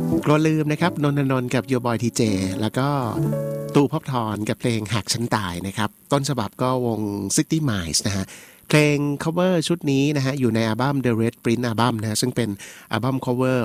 กลัวลืมนะครับนนทนนท์กับโยบอยทีเจแล้วก็ตู่ภพบทรกับเพลงหากฉันตายนะครับต้นฉบับก็วง City Minds นะฮะเพลง cover ชุดนี้นะฮะอยู่ในอัลบั้ม The Red Print Album นะฮะซึ่งเป็นอัลบั้ม cover